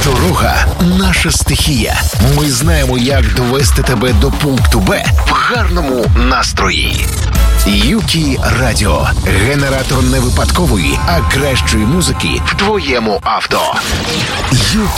Дорога – наша стихія. Ми знаємо, як довести тебе до пункту Б в гарному настрої. Юкі Радіо. Генератор не випадкової, а кращої музики в твоєму авто.